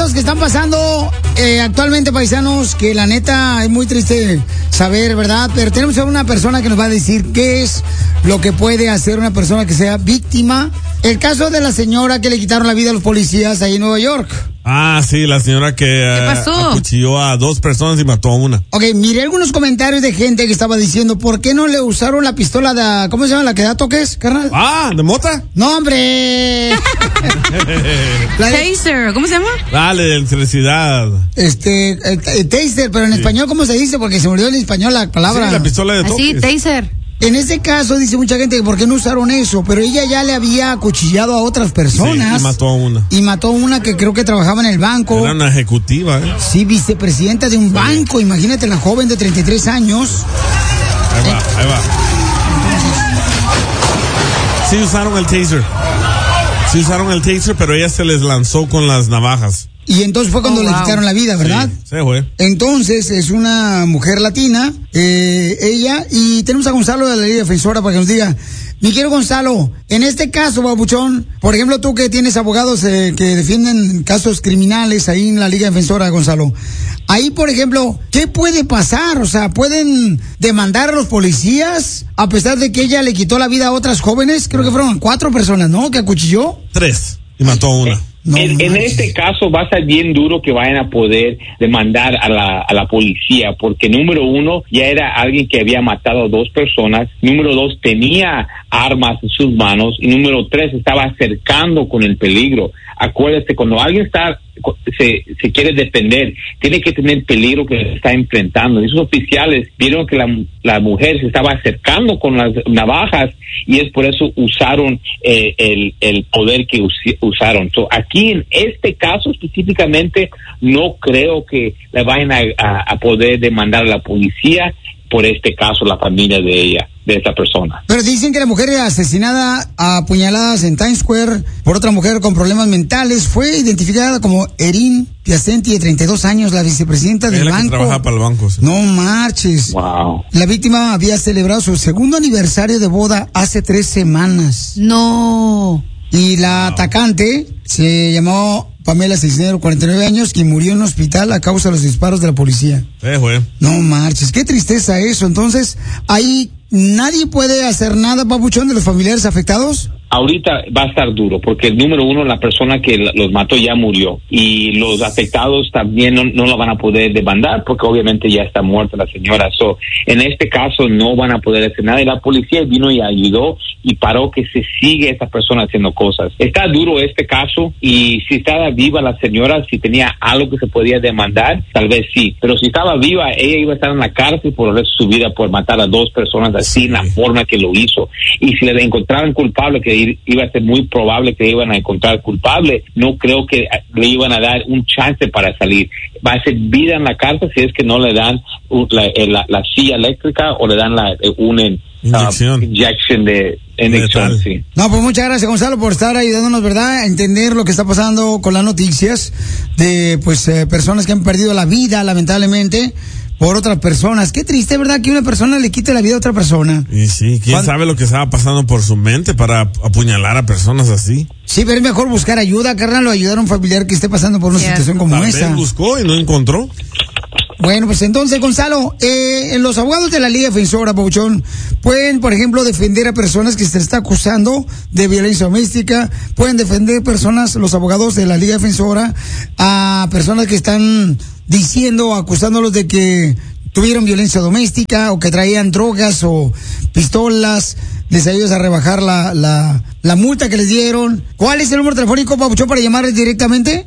casos que están pasando actualmente, paisanos, que la neta es muy triste saber, ¿verdad? Pero tenemos a una persona que nos va a decir qué es lo que puede hacer una persona que sea víctima. El caso de la señora que le quitaron la vida a los policías ahí en Nueva York. Ah, sí, la señora que acuchilló a 2 personas y mató a una. Ok, miré algunos comentarios de gente que estaba diciendo, ¿por qué no le usaron la pistola de, ¿cómo se llama? ¿La que da toques, carnal? Ah, ¿de mota? No, hombre. Taser, ¿cómo se llama? Dale, de electricidad. Taser, pero en español, ¿cómo se dice? Porque se me olvidó en español la palabra. Sí, la pistola de toques. Así, taser. En ese caso, dice mucha gente, ¿por qué no usaron eso? Pero ella ya le había acuchillado a otras personas. Sí, y mató a una. Y mató a una que creo que trabajaba en el banco. Era una ejecutiva, ¿eh? Sí, vicepresidenta de un banco. Imagínate, la joven de 33 años. Ahí va. Sí usaron el taser, pero ella se les lanzó con las navajas. Y entonces fue cuando le quitaron la vida, ¿verdad? Sí, fue. Entonces, es una mujer latina, ella, y tenemos a Gonzalo de la Liga Defensora para que nos diga, mi querido Gonzalo, en este caso, babuchón, por ejemplo, tú que tienes abogados que defienden casos criminales ahí en la Liga Defensora, Gonzalo, ahí, por ejemplo, ¿qué puede pasar? O sea, ¿pueden demandar a los policías a pesar de que ella le quitó la vida a otras jóvenes? Creo que fueron 4 personas, ¿no? Que acuchilló. 3, y mató a una. No, en este caso va a ser bien duro que vayan a poder demandar a la policía, porque número 1, ya era alguien que había matado a 2 personas, número 2, tenía armas en sus manos, y número 3, estaba acercando con el peligro. Acuérdate, cuando alguien se quiere defender, tiene que tener peligro que se está enfrentando. Esos oficiales vieron que la mujer se estaba acercando con las navajas y es por eso usaron el poder que usaron. So, aquí en este caso específicamente no creo que le vayan a poder demandar a la policía por este caso, la familia de esta persona. Pero dicen que la mujer asesinada a puñaladas en Times Square por otra mujer con problemas mentales fue identificada como Erin Piacenti, de 32 años, la vicepresidenta del banco. Que trabaja para el banco. Sí. No marches. Wow. La víctima había celebrado su segundo aniversario de boda hace 3 semanas. No. Y la atacante se llamó Pamela Cisneros, 49 años, quien murió en un hospital a causa de los disparos de la policía. Güey. No marches, qué tristeza eso. Entonces, ahí nadie puede hacer nada, papuchón, de los familiares afectados. Ahorita va a estar duro, porque el número 1, la persona que los mató ya murió, y los afectados también no lo van a poder demandar, porque obviamente ya está muerta la señora. So, en este caso no van a poder hacer nada, y la policía vino y ayudó y paró que se sigue esta persona haciendo cosas. Está duro este caso, y si estaba viva la señora, si tenía algo que se podía demandar, tal vez sí, pero si estaba viva, ella iba a estar en la cárcel por el resto de su vida por matar a 2 personas así, en la forma que lo hizo. Y si le encontraran culpable, que iba a ser muy probable que le iban a encontrar culpable, no creo que le iban a dar un chance para salir. Va a ser vida en la cárcel si es que no le dan la silla eléctrica o le dan una inyección de inyección, sí. No, pues muchas gracias, Gonzalo, por estar ayudándonos, ¿verdad?, a entender lo que está pasando con las noticias de personas que han perdido la vida, lamentablemente, por otras personas. Qué triste, ¿verdad?, que una persona le quite la vida a otra persona. Y sí, ¿quién sabe lo que estaba pasando por su mente para apuñalar a personas así? Sí, pero es mejor buscar ayuda, carnal, o ayudar a un familiar que esté pasando por una situación como esa. Tal vez buscó y no encontró. Bueno, pues entonces, Gonzalo, los abogados de la Liga Defensora, Pauchón, pueden, por ejemplo, defender a personas que se les está acusando de violencia doméstica, pueden defender los abogados de la Liga Defensora, a personas que están diciendo, acusándolos de que tuvieron violencia doméstica o que traían drogas o pistolas, les ayudas a rebajar la multa que les dieron. ¿Cuál es el número telefónico, Papuchón, para llamarles directamente?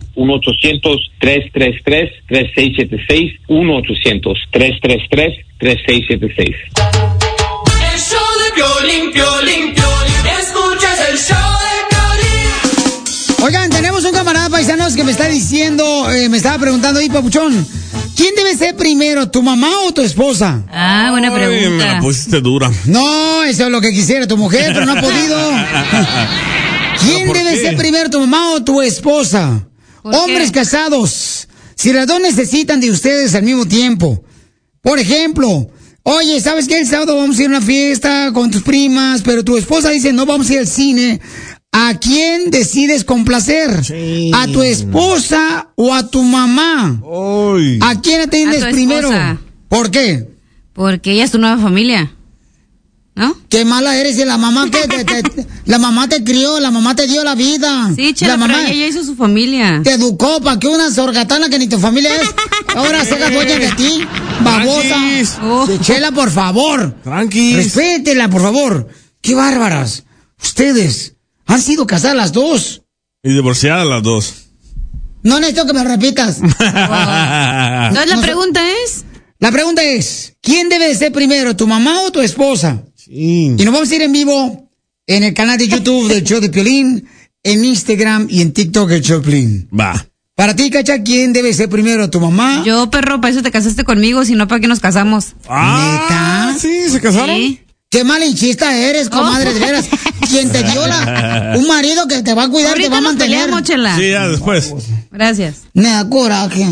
1-800-333-3676, 1-800-333-3676. El show de Piolín, Piolín, Piolín, escuchas el show de Piolín. Oigan, tenemos un camarada, paisanos, que me está diciendo, me estaba preguntando ahí, Papuchón, ¿quién debe ser primero, tu mamá o tu esposa? Ah, buena pregunta. Me la pusiste dura. No, eso es lo que quisiera tu mujer, pero no ha podido. ¿Quién debe ser primero, tu mamá o tu esposa? Hombres casados, si las dos necesitan de ustedes al mismo tiempo. Por ejemplo, oye, ¿sabes qué? El sábado vamos a ir a una fiesta con tus primas, pero tu esposa dice, no, vamos a ir al cine ¿A quién decides complacer? Sí. ¿A tu esposa o a tu mamá? Uy. ¿A quién atiendes A tu primero? esposa. ¿Por qué? Porque ella es tu nueva familia. ¿No? Qué mala eres, y la mamá que la mamá te crió, la mamá te dio la vida. Sí, Chela, la pero mamá ella hizo su familia. te educó para que una sorgatana que ni tu familia es, ahora se haga dueña de ti, babosa. Tranquis. Oh. Chela, por favor. Tranquis. Respétela, por favor. Qué bárbaras. Ustedes han sido casadas las dos. Y divorciadas las dos. No necesito que me repitas. Entonces la pregunta es... La pregunta es, ¿quién debe de ser primero, tu mamá o tu esposa? Sí. Y nos vamos a ir en vivo en el canal de YouTube del Show de Piolín, en Instagram y en TikTok el Show de Piolín. Va. Para ti, Cacha, ¿quién debe ser primero, tu mamá? Yo, perro, para eso te casaste conmigo, si no, ¿para qué nos casamos? ¿Neta? Sí, ¿se casaron? Sí. Qué malinchista eres, comadre, de veras. ¿Quién te dio un marido que te va a cuidar, te Ahorita va a nos mantener? peleamos, Chela. Sí, ya después. Gracias. Me da coraje.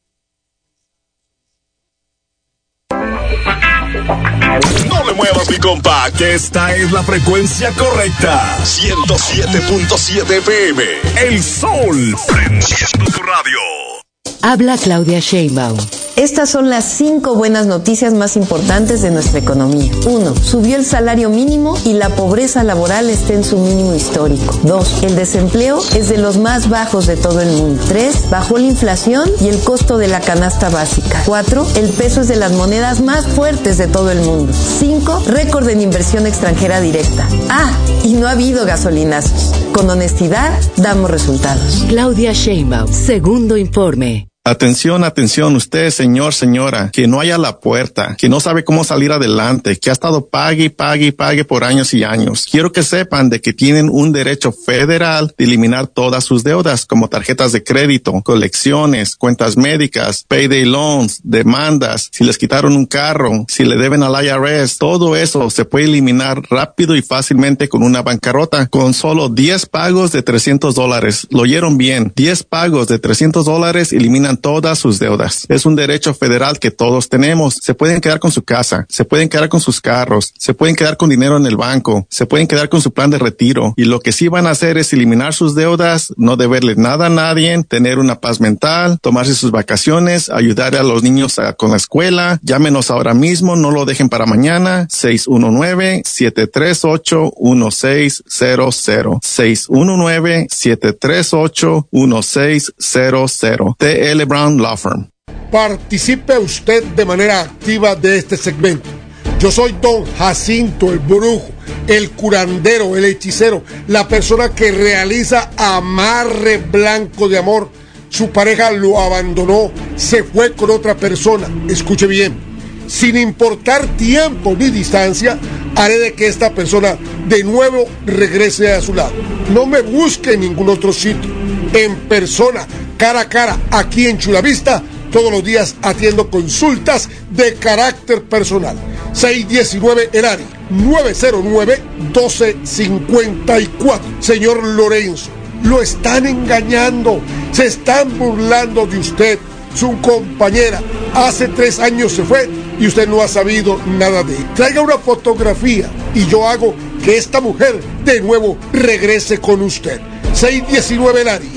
No le muevas, mi compa, que esta es la frecuencia correcta. 107.7 FM. El Sol. Prendiendo tu radio. Habla Claudia Sheinbaum. Estas son las 5 buenas noticias más importantes de nuestra economía. 1. Subió el salario mínimo y la pobreza laboral está en su mínimo histórico. 2. El desempleo es de los más bajos de todo el mundo. 3. Bajó la inflación y el costo de la canasta básica. 4. El peso es de las monedas más fuertes de todo el mundo. 5. Récord en inversión extranjera directa. Y no ha habido gasolinazos. Con honestidad, damos resultados. Claudia Sheinbaum, segundo informe. Atención, atención, usted, señor, señora, que no haya la puerta, que no sabe cómo salir adelante, que ha estado pague por años y años. Quiero que sepan de que tienen un derecho federal de eliminar todas sus deudas, como tarjetas de crédito, colecciones, cuentas médicas, payday loans, demandas, si les quitaron un carro, si le deben al IRS, todo eso se puede eliminar rápido y fácilmente con una bancarrota, con solo 10 pagos de $300. Lo oyeron bien, 10 pagos de $300 eliminan todas sus deudas. Es un derecho federal que todos tenemos. Se pueden quedar con su casa, se pueden quedar con sus carros, se pueden quedar con dinero en el banco, se pueden quedar con su plan de retiro. Y lo que sí van a hacer es eliminar sus deudas, no deberle nada a nadie, tener una paz mental, tomarse sus vacaciones, ayudar a los niños con la escuela. Llámenos ahora mismo, no lo dejen para mañana. 619-738-1600. 619-738-1600. TL Brown Law Firm. Participe usted de manera activa de este segmento. Yo soy Don Jacinto, el brujo, el curandero, el hechicero, la persona que realiza amarre blanco de amor. Su pareja lo abandonó, se fue con otra persona. Escuche bien, sin importar tiempo ni distancia, haré de que esta persona de nuevo regrese a su lado. No me busque en ningún otro sitio. En persona, cara a cara, aquí en Chulavista, todos los días atiendo consultas de carácter personal. 619 el área, 909-1254. Señor Lorenzo, lo están engañando, se están burlando de usted. Su compañera hace 3 años se fue y usted no ha sabido nada de él. Traiga una fotografía y yo hago que esta mujer de nuevo regrese con usted. 619 el área,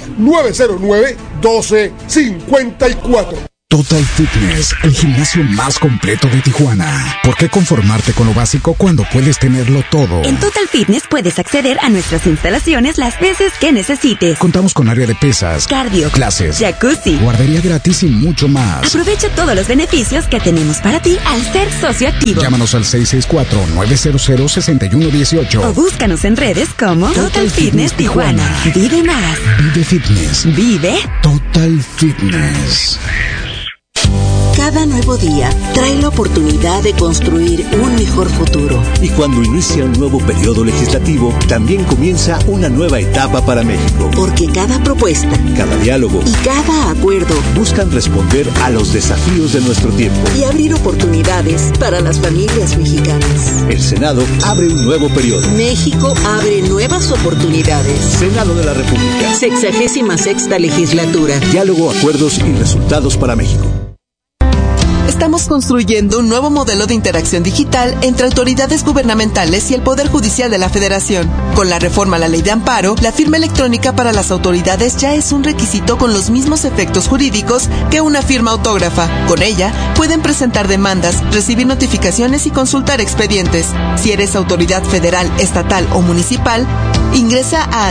909-1254. Total Fitness, el gimnasio más completo de Tijuana. ¿Por qué conformarte con lo básico cuando puedes tenerlo todo? En Total Fitness puedes acceder a nuestras instalaciones las veces que necesites. Contamos con área de pesas, cardio, clases, jacuzzi, guardería gratis y mucho más. Aprovecha todos los beneficios que tenemos para ti al ser socio activo. Llámanos al 664-900-6118 o búscanos en redes como Total Fitness Tijuana. Vive más. Vive Fitness. Vive Total Fitness. Cada nuevo día trae la oportunidad de construir un mejor futuro. Y cuando inicia un nuevo periodo legislativo, también comienza una nueva etapa para México. Porque cada propuesta, cada diálogo y cada acuerdo buscan responder a los desafíos de nuestro tiempo y abrir oportunidades para las familias mexicanas. El Senado abre un nuevo periodo. México abre nuevas oportunidades. Senado de la República. 66ª legislatura. Diálogo, acuerdos y resultados para México. Estamos construyendo un nuevo modelo de interacción digital entre autoridades gubernamentales y el Poder Judicial de la Federación. Con la reforma a la Ley de Amparo, la firma electrónica para las autoridades ya es un requisito con los mismos efectos jurídicos que una firma autógrafa. Con ella, pueden presentar demandas, recibir notificaciones y consultar expedientes. Si eres autoridad federal, estatal o municipal, ingresa a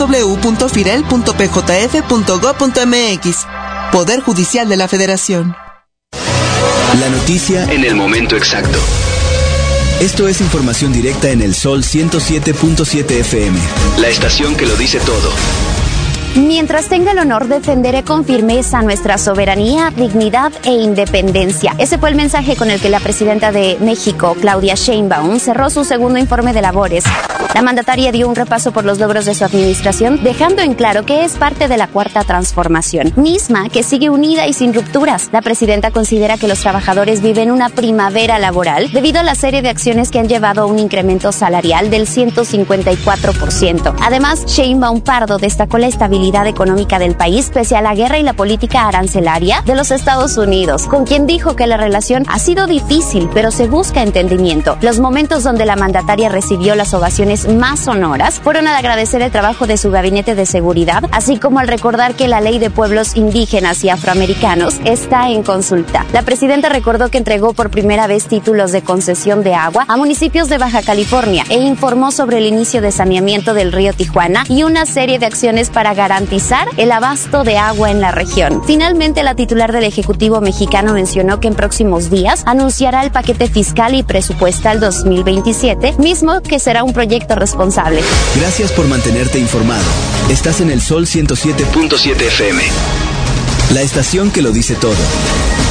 www.firel.pjf.gov.mx. Poder Judicial de la Federación. La noticia en el momento exacto. Esto es información directa en el Sol 107.7 FM, la estación que lo dice todo. Mientras tenga el honor, defenderé con firmeza nuestra soberanía, dignidad e independencia. Ese fue el mensaje con el que la presidenta de México, Claudia Sheinbaum, cerró su segundo informe de labores. La mandataria dio un repaso por los logros de su administración, dejando en claro que es parte de la Cuarta Transformación, misma que sigue unida y sin rupturas. La presidenta considera que los trabajadores viven una primavera laboral debido a la serie de acciones que han llevado a un incremento salarial del 154%. Además, Sheinbaum Pardo destacó la estabilidad económica del país pese a la guerra y la política arancelaria de los Estados Unidos, con quien dijo que la relación ha sido difícil, pero se busca entendimiento. Los momentos donde la mandataria recibió las ovaciones más sonoras fueron al agradecer el trabajo de su gabinete de seguridad, así como al recordar que la ley de pueblos indígenas y afroamericanos está en consulta. La presidenta recordó que entregó por primera vez títulos de concesión de agua a municipios de Baja California e informó sobre el inicio de saneamiento del río Tijuana y una serie de acciones para garantizar el abasto de agua en la región. Finalmente, la titular del Ejecutivo mexicano mencionó que en próximos días anunciará el paquete fiscal y presupuestal 2027, mismo que será un proyecto responsable. Gracias por mantenerte informado. Estás en el Sol 107.7 FM, la estación que lo dice todo.